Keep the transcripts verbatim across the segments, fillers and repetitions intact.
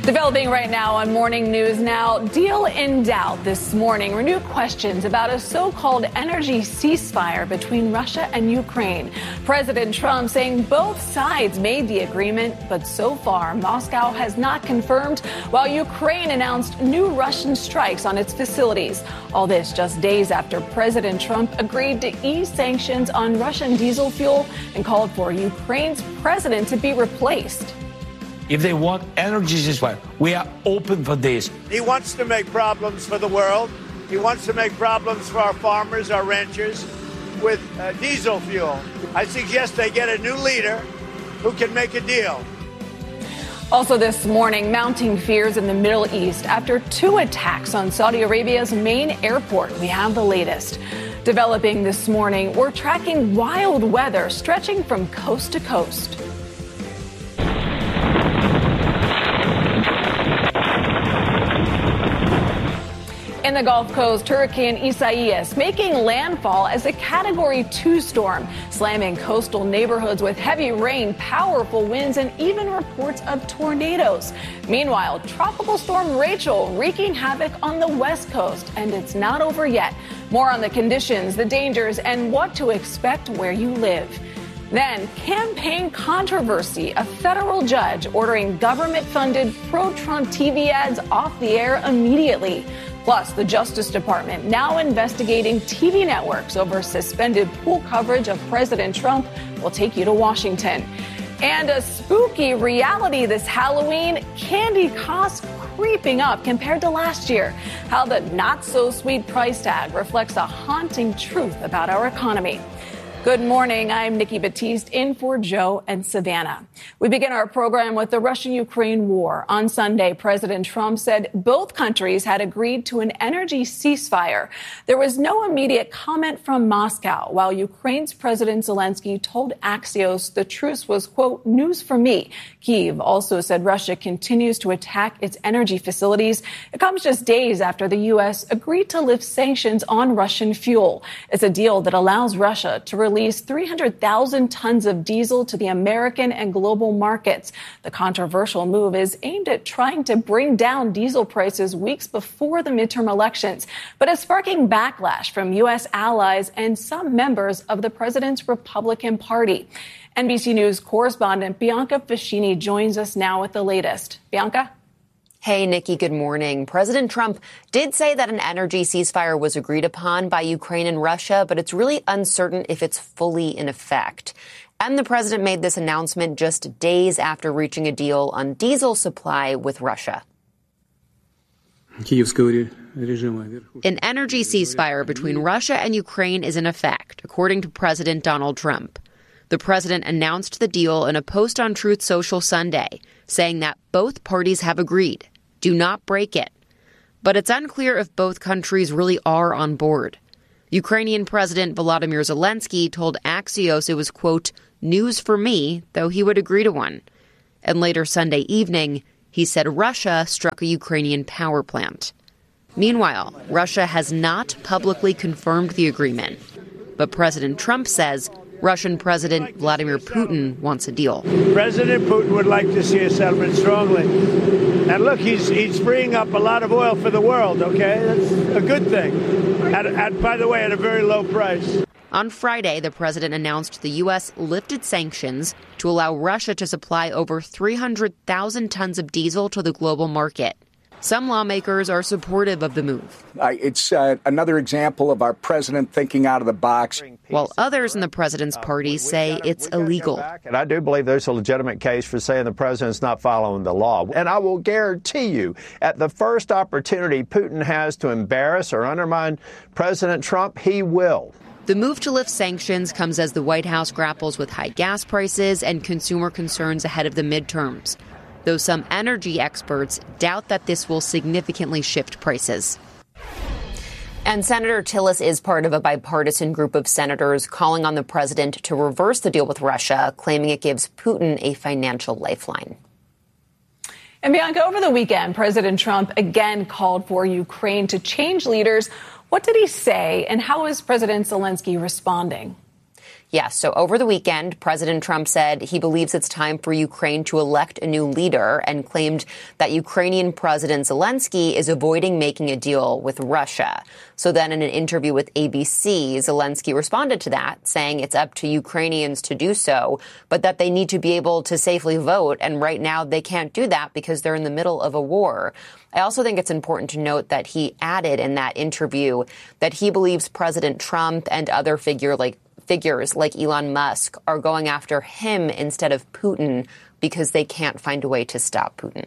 Developing right now on Morning News Now, deal in doubt this morning. Renewed questions about a so-called energy ceasefire between Russia and Ukraine. President Trump saying both sides made the agreement, but so far Moscow has not confirmed, while Ukraine announced new Russian strikes on its facilities. All this just days after President Trump agreed to ease sanctions on Russian diesel fuel and called for Ukraine's president to be replaced. If they want energy ceasefire, we are open for this. He wants to make problems for the world. He wants to make problems for our farmers, our ranchers, with uh, diesel fuel. I suggest they get a new leader who can make a deal. Also this morning, mounting fears in the Middle East after two attacks on Saudi Arabia's main airport. We have the latest. Developing this morning, we're tracking wild weather stretching from coast to coast. In the Gulf Coast, Hurricane Isaias making landfall as a Category two storm, slamming coastal neighborhoods with heavy rain, powerful winds, and even reports of tornadoes. Meanwhile, Tropical Storm Rachel wreaking havoc on the West Coast, and it's not over yet. More on the conditions, the dangers, and what to expect where you live. Then, campaign controversy, a federal judge ordering government-funded pro-Trump T V ads off the air immediately. Plus, the Justice Department now investigating T V networks over suspended pool coverage of President Trump. We'll take you to Washington. And a spooky reality this Halloween, candy costs creeping up compared to last year. How the not-so-sweet price tag reflects a haunting truth about our economy. Good morning. I'm Nikki Batiste in for Joe and Savannah. We begin our program with the Russia-Ukraine war. On Sunday, President Trump said both countries had agreed to an energy ceasefire. There was no immediate comment from Moscow, while Ukraine's President Zelensky told Axios the truce was, quote, news for me. Kyiv also said Russia continues to attack its energy facilities. It comes just days after the U S agreed to lift sanctions on Russian fuel. It's a deal that allows Russia to release three hundred thousand tons of diesel to the American and global markets. The controversial move is aimed at trying to bring down diesel prices weeks before the midterm elections, but is sparking backlash from U S allies and some members of the president's Republican Party. N B C News correspondent Bianca Fascini joins us now with the latest. Bianca? Hey, Nikki, good morning. President Trump did say that an energy ceasefire was agreed upon by Ukraine and Russia, but it's really uncertain if it's fully in effect. And the president made this announcement just days after reaching a deal on diesel supply with Russia. An energy ceasefire between Russia and Ukraine is in effect, according to President Donald Trump. The president announced the deal in a post on Truth Social Sunday, saying that both parties have agreed. Do not break it. But it's unclear if both countries really are on board. Ukrainian President Volodymyr Zelensky told Axios it was, quote, news for me, though he would agree to one. And later Sunday evening, he said Russia struck a Ukrainian power plant. Meanwhile, Russia has not publicly confirmed the agreement. But President Trump says Russian President Vladimir Putin wants a deal. President Putin would like to see a settlement strongly. And look, he's he's freeing up a lot of oil for the world, okay? That's a good thing. At, at, by the way, at a very low price. On Friday, the president announced the U S lifted sanctions to allow Russia to supply over three hundred thousand tons of diesel to the global market. Some lawmakers are supportive of the move. Uh, it's uh, another example of our president thinking out of the box. While others in the president's party say it's illegal. And I do believe there's a legitimate case for saying the president's not following the law. And I will guarantee you, at the first opportunity Putin has to embarrass or undermine President Trump, he will. The move to lift sanctions comes as the White House grapples with high gas prices and consumer concerns ahead of the midterms, though some energy experts doubt that this will significantly shift prices. And Senator Tillis is part of a bipartisan group of senators calling on the president to reverse the deal with Russia, claiming it gives Putin a financial lifeline. And Bianca, over the weekend, President Trump again called for Ukraine to change leaders. What did he say, and how is President Zelensky responding? Yes. So over the weekend, President Trump said he believes it's time for Ukraine to elect a new leader and claimed that Ukrainian President Zelensky is avoiding making a deal with Russia. So then in an interview with A B C, Zelensky responded to that, saying it's up to Ukrainians to do so, but that they need to be able to safely vote. And right now they can't do that because they're in the middle of a war. I also think it's important to note that he added in that interview that he believes President Trump and other figure like figures like Elon Musk are going after him instead of Putin because they can't find a way to stop Putin.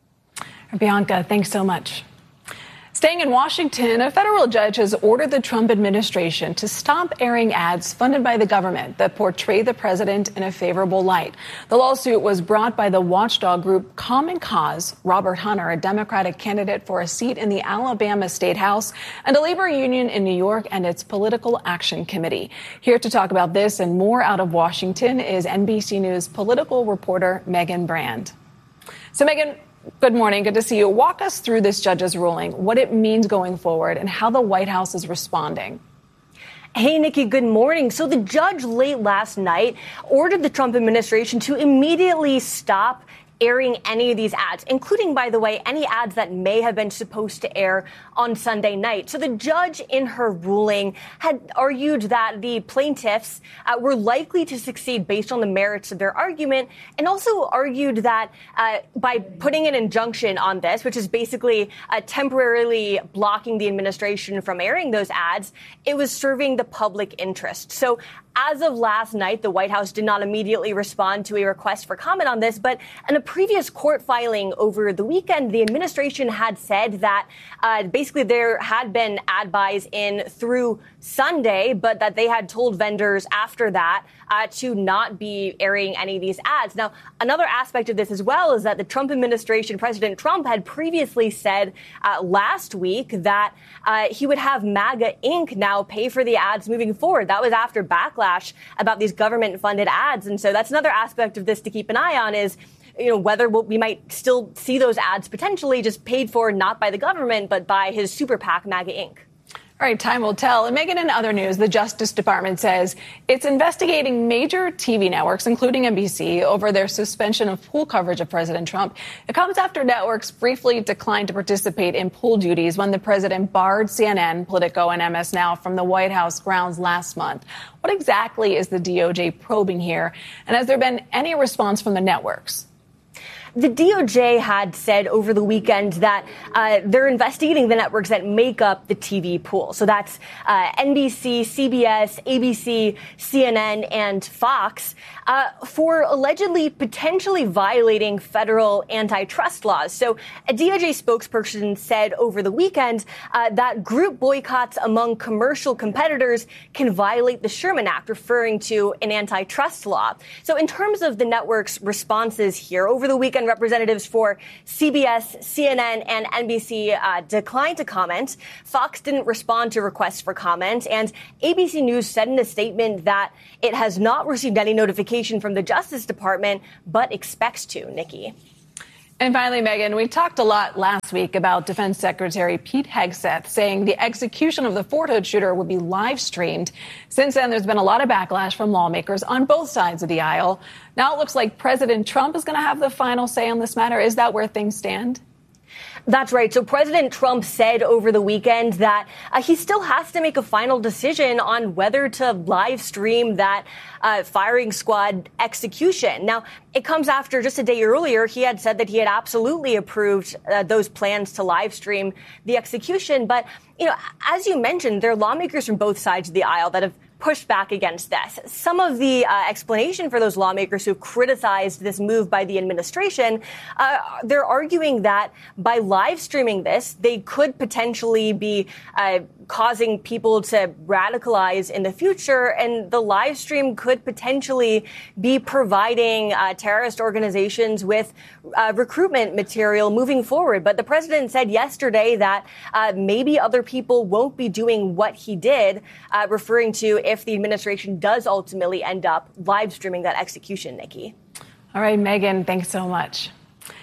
Bianca, thanks so much. Staying in Washington, a federal judge has ordered the Trump administration to stop airing ads funded by the government that portray the president in a favorable light. The lawsuit was brought by the watchdog group Common Cause, Robert Hunter, a Democratic candidate for a seat in the Alabama State House, and a labor union in New York and its Political Action Committee. Here to talk about this and more out of Washington is N B C News political reporter Megan Brand. So, Megan, good morning. Good to see you. Walk us through this judge's ruling, what it means going forward, and how the White House is responding. Hey, Nikki, good morning. So the judge late last night ordered the Trump administration to immediately stop airing any of these ads, including, by the way, any ads that may have been supposed to air on Sunday night. So the judge in her ruling had argued that the plaintiffs uh, were likely to succeed based on the merits of their argument, and also argued that uh, by putting an injunction on this, which is basically uh, temporarily blocking the administration from airing those ads, it was serving the public interest. So as of last night, the White House did not immediately respond to a request for comment on this, but in a previous court filing over the weekend, the administration had said that uh, basically there had been ad buys in through Sunday, but that they had told vendors after that uh, to not be airing any of these ads. Now, another aspect of this as well is that the Trump administration, President Trump, had previously said uh, last week that uh, he would have MAGA Incorporated now pay for the ads moving forward. That was after backlash about these government-funded ads. And so that's another aspect of this to keep an eye on is, you know, whether we'll, we might still see those ads potentially just paid for not by the government, but by his super PAC, MAGA Incorporated. All right, time will tell. And Megan, in other news, the Justice Department says it's investigating major T V networks, including N B C, over their suspension of pool coverage of President Trump. It comes after networks briefly declined to participate in pool duties when the president barred C N N, Politico, and M S Now from the White House grounds last month. What exactly is the D O J probing here? And has there been any response from the networks? The D O J had said over the weekend that uh, they're investigating the networks that make up the T V pool. So that's uh, N B C, C B S, A B C, C N N, and Fox uh, for allegedly potentially violating federal antitrust laws. So a D O J spokesperson said over the weekend uh, that group boycotts among commercial competitors can violate the Sherman Act, referring to an antitrust law. So in terms of the network's responses here, over the weekend, representatives for C B S, C N N, and N B C uh, declined to comment. Fox didn't respond to requests for comment. And A B C News said in a statement that it has not received any notification from the Justice Department, but expects to. Nikki. And finally, Megan, we talked a lot last week about Defense Secretary Pete Hegseth saying the execution of the Fort Hood shooter would be live streamed. Since then, there's been a lot of backlash from lawmakers on both sides of the aisle. Now it looks like President Trump is going to have the final say on this matter. Is that where things stand? That's right. So President Trump said over the weekend that uh, he still has to make a final decision on whether to live stream that uh, firing squad execution. Now, it comes after just a day earlier, he had said that he had absolutely approved uh, those plans to live stream the execution. But, you know, as you mentioned, there are lawmakers from both sides of the aisle that have pushed back against this. Some of the uh, explanation for those lawmakers who criticized this move by the administration, uh, they're arguing that by live streaming this, they could potentially be uh, causing people to radicalize in the future, and the live stream could potentially be providing uh, terrorist organizations with uh, recruitment material moving forward. But the president said yesterday that uh, maybe other people won't be doing what he did, uh, referring to if the administration does ultimately end up live streaming that execution, Nikki. All right, Megan, thanks so much.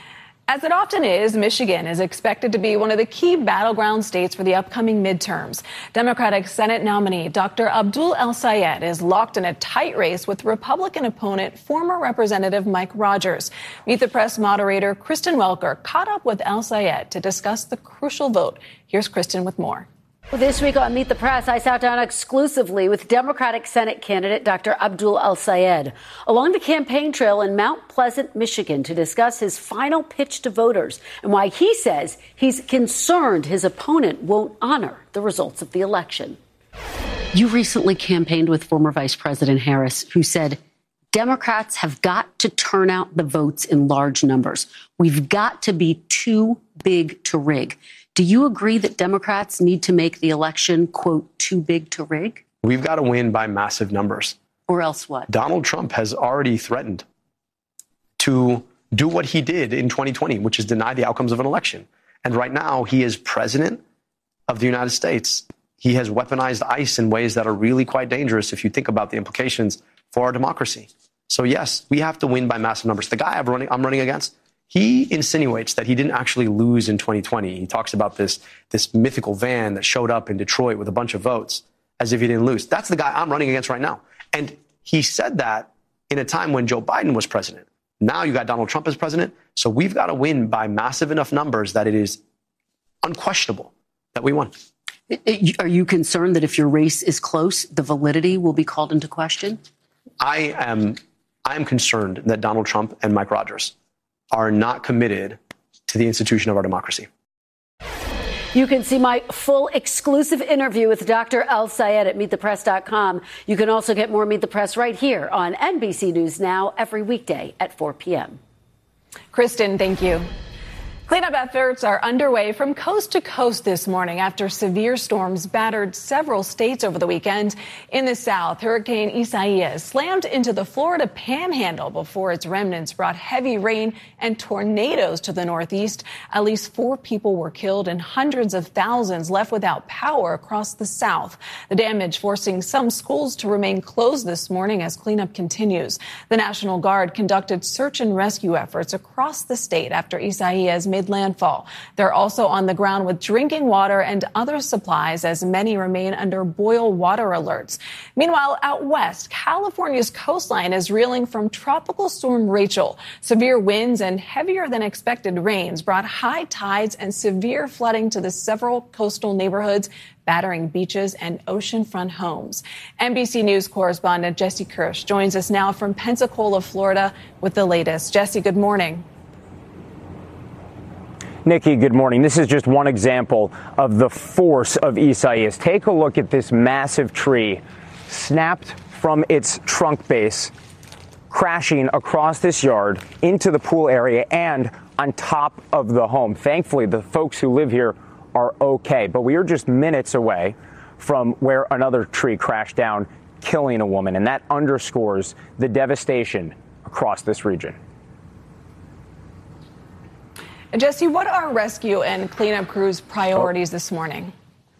As it often is, Michigan is expected to be one of the key battleground states for the upcoming midterms. Democratic Senate nominee Doctor Abdul El-Sayed is locked in a tight race with Republican opponent, former Representative Mike Rogers. Meet the Press moderator Kristen Welker caught up with El-Sayed to discuss the crucial vote. Here's Kristen with more. This week on Meet the Press, I sat down exclusively with Democratic Senate candidate Doctor Abdul El-Sayed along the campaign trail in Mount Pleasant, Michigan, to discuss his final pitch to voters and why he says he's concerned his opponent won't honor the results of the election. You recently campaigned with former Vice President Harris, who said Democrats have got to turn out the votes in large numbers. We've got to be too big to rig. Do you agree that Democrats need to make the election, quote, too big to rig? We've got to win by massive numbers. Or else what? Donald Trump has already threatened to do what he did in twenty twenty, which is deny the outcomes of an election. And right now, he is president of the United States. He has weaponized ICE in ways that are really quite dangerous if you think about the implications for our democracy. So, yes, we have to win by massive numbers. The guy I'm running, I'm running against, he insinuates that he didn't actually lose in twenty twenty. He talks about this, this mythical van that showed up in Detroit with a bunch of votes as if he didn't lose. That's the guy I'm running against right now. And he said that in a time when Joe Biden was president. Now you got Donald Trump as president. So we've got to win by massive enough numbers that it is unquestionable that we won. Are you concerned that if your race is close, the validity will be called into question? I am, I am concerned that Donald Trump and Mike Rogers are not committed to the institution of our democracy. You can see my full exclusive interview with Doctor El-Sayed at meet the press dot com. You can also get more Meet the Press right here on N B C News Now every weekday at four p.m. Kristen, thank you. Cleanup efforts are underway from coast to coast this morning after severe storms battered several states over the weekend. In the south, Hurricane Isaias slammed into the Florida panhandle before its remnants brought heavy rain and tornadoes to the northeast. At least four people were killed and hundreds of thousands left without power across the south. The damage forcing some schools to remain closed this morning as cleanup continues. The National Guard conducted search and rescue efforts across the state after Isaias made landfall. They're also on the ground with drinking water and other supplies as many remain under boil water alerts. Meanwhile, out west, California's coastline is reeling from Tropical Storm Rachel. Severe winds and heavier than expected rains brought high tides and severe flooding to the several coastal neighborhoods, battering beaches and oceanfront homes. N B C News correspondent Jesse Kirsch joins us now from Pensacola, Florida, with the latest. Jesse, good morning. Nikki, good morning. This is just one example of the force of Isaias. Take a look at this massive tree snapped from its trunk base, crashing across this yard into the pool area and on top of the home. Thankfully, the folks who live here are okay, but we are just minutes away from where another tree crashed down, killing a woman, and that underscores the devastation across this region. Jesse, what are rescue and cleanup crews' priorities this morning?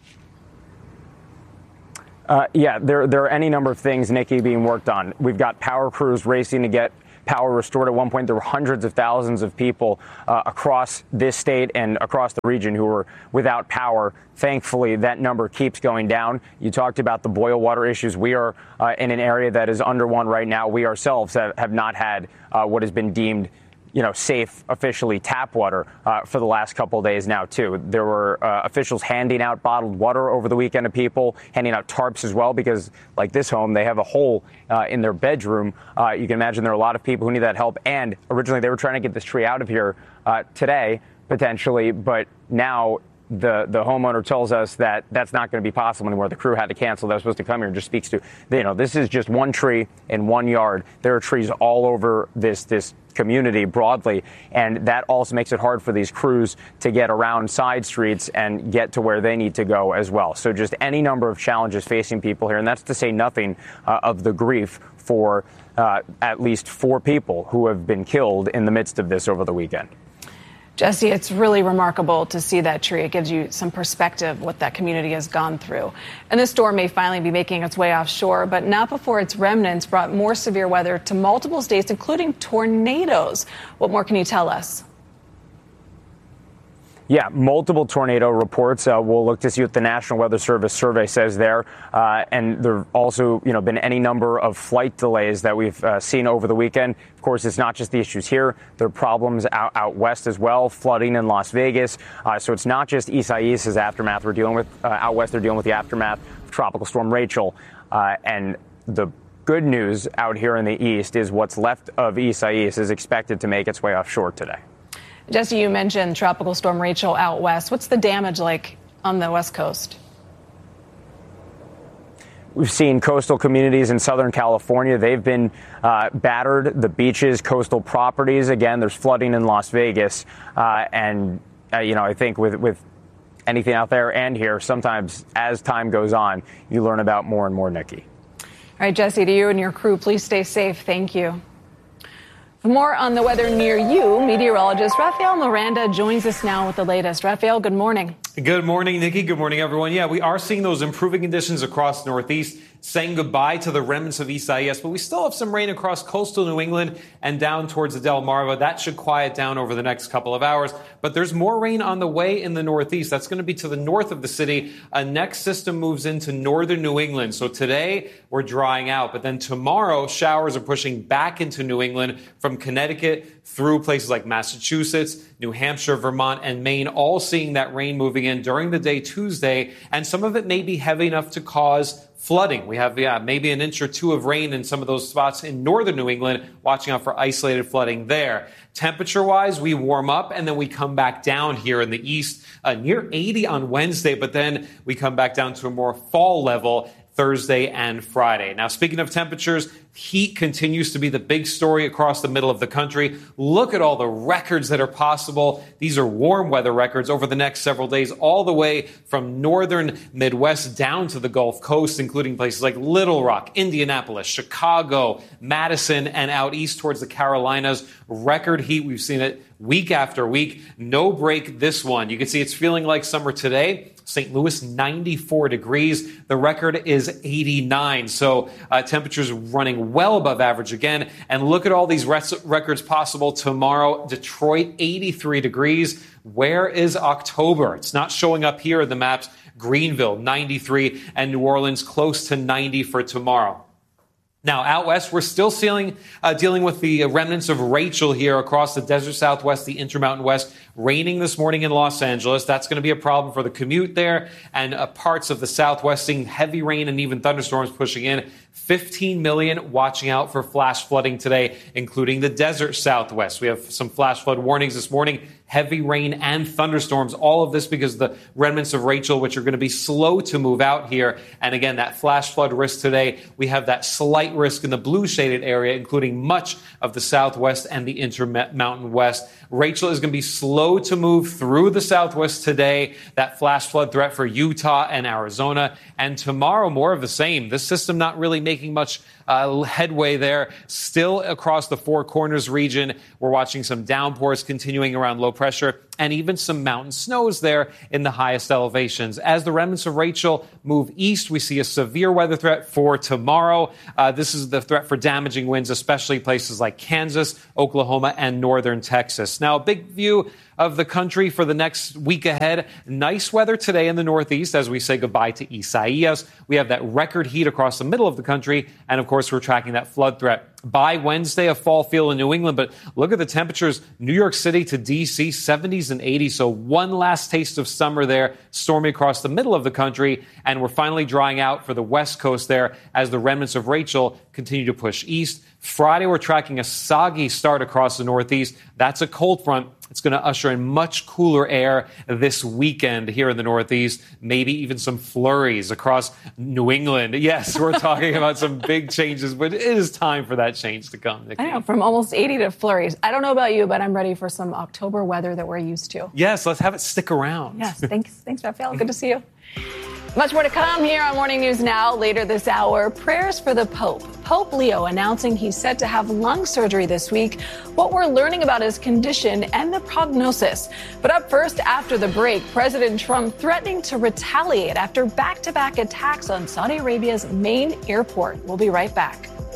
Uh, yeah, there, there are any number of things, Nikki, being worked on. We've got power crews racing to get power restored. At one point, there were hundreds of thousands of people uh, across this state and across the region who were without power. Thankfully, that number keeps going down. You talked about the boil water issues. We are uh, in an area that is under one right now. We ourselves have, have not had uh, what has been deemed you know, safe, officially tap water uh, for the last couple of days now, too. There were uh, officials handing out bottled water over the weekend to people, handing out tarps as well, because like this home, they have a hole uh, in their bedroom. Uh, you can imagine there are a lot of people who need that help. And originally they were trying to get this tree out of here uh, today, potentially, but now the the homeowner tells us that that's not going to be possible anymore. The crew had to cancel. They were supposed to come here and just speaks to, you know, this is just one tree in one yard. There are trees all over this this community broadly, and that also makes it hard for these crews to get around side streets and get to where they need to go as well. So just any number of challenges facing people here, and that's to say nothing uh, of the grief for uh, at least four people who have been killed in the midst of this over the weekend. Jesse, it's really remarkable to see that tree. It gives you some perspective what that community has gone through. And this storm may finally be making its way offshore, but not before its remnants brought more severe weather to multiple states, including tornadoes. What more can you tell us? Yeah, multiple tornado reports. Uh, we'll look to see what the National Weather Service survey says there. Uh, and there have also, you know, been any number of flight delays that we've uh, seen over the weekend. Of course, it's not just the issues here. There are problems out, out west as well, flooding in Las Vegas. Uh, so it's not just Isaias' aftermath we're dealing with. Uh, out west, they're dealing with the aftermath of Tropical Storm Rachel. Uh, and the good news out here in the east is what's left of Isaias is expected to make its way offshore today. Jesse, you mentioned Tropical Storm Rachel out west. What's the damage like on the West Coast? We've seen coastal communities in Southern California. They've been uh, battered. The beaches, coastal properties. Again, there's flooding in Las Vegas. Uh, and, uh, you know, I think with, with anything out there and here, sometimes as time goes on, you learn about more and more, Nikki. All right, Jesse, to you and your crew, please stay safe. Thank you. For more on the weather near you, meteorologist Rafael Miranda joins us now with the latest. Rafael, good morning. Good morning, Nikki. Good morning, everyone. Yeah, we are seeing those improving conditions across the Northeast, saying goodbye to the remnants of Isaias, but we still have some rain across coastal New England and down towards the Delmarva. That should quiet down over the next couple of hours, but there's more rain on the way in the Northeast. That's going to be to the north of the city. A next system moves into northern New England. So today we're drying out, but then tomorrow showers are pushing back into New England from Connecticut through places like Massachusetts, New Hampshire, Vermont, and Maine, all seeing that rain moving in during the day Tuesday, and some of it may be heavy enough to cause flooding. We have, yeah, maybe an inch or two of rain in some of those spots in northern New England, watching out for isolated flooding there. Temperature-wise, we warm up and then we come back down here in the east, uh, near eighty on Wednesday, but then we come back down to a more fall level Thursday and Friday. Now, speaking of temperatures, heat continues to be the big story across the middle of the country. Look at all the records that are possible. These are warm weather records over the next several days, all the way from northern Midwest down to the Gulf Coast, including places like Little Rock, Indianapolis, Chicago, Madison, and out east towards the Carolinas. Record heat. We've seen it week after week. No break this one. You can see it's feeling like summer today. Saint Louis, ninety-four degrees. The record is eighty-nine. So uh, temperatures running well above average again. And look at all these res- records possible tomorrow. Detroit, eighty-three degrees. Where is October? It's not showing up here in the maps. Greenville, ninety-three. And New Orleans, close to ninety for tomorrow. Now, out west, we're still dealing, uh, dealing with the remnants of Rachel here across the desert Southwest, the Intermountain West. Raining this morning in Los Angeles. That's going to be a problem for the commute there. And uh, parts of the Southwest seeing heavy rain and even thunderstorms pushing in. fifteen million watching out for flash flooding today, including the desert Southwest. We have some flash flood warnings this morning. Heavy rain and thunderstorms. All of this because of the remnants of Rachel, which are going to be slow to move out here. And again, that flash flood risk today, we have that slight risk in the blue shaded area, including much of the Southwest and the Intermountain West. Rachel is going to be slow to move through the Southwest today. That flash flood threat for Utah and Arizona. And tomorrow, more of the same. This system not really making much uh, headway there. Still across the Four Corners region, we're watching some downpours continuing around low pressure and even some mountain snows there in the highest elevations. As the remnants of Rachel move east, we see a severe weather threat for tomorrow. Uh, this is the threat for damaging winds, especially places like Kansas, Oklahoma, and northern Texas. Now, a big view of the country for the next week ahead. Nice weather today in the Northeast as we say goodbye to Isaias. We have that record heat across the middle of the country. And of course, we're tracking that flood threat. By Wednesday, a fall feel in New England. But look at the temperatures. New York City to D C, seventies and eighties. So one last taste of summer there, stormy across the middle of the country. And we're finally drying out for the West Coast there as the remnants of Rachel continue to push east. Friday, we're tracking a soggy start across the Northeast. That's a cold front. It's going to usher in much cooler air this weekend here in the Northeast, maybe even some flurries across New England. Yes, we're talking about some big changes, but it is time for that change to come, Nikki. I know, from almost eighty to flurries. I don't know about you, but I'm ready for some October weather that we're used to. Yes, let's have it stick around. Yes, thanks, thanks, Rafael. Good to see you. Much more to come here on Morning News Now. Later this hour, prayers for the Pope. Pope Leo announcing he's set to have lung surgery this week. What we're learning about his condition and the prognosis. But up first, after the break, President Trump threatening to retaliate after back-to-back attacks on Saudi Arabia's main airport. We'll be right back.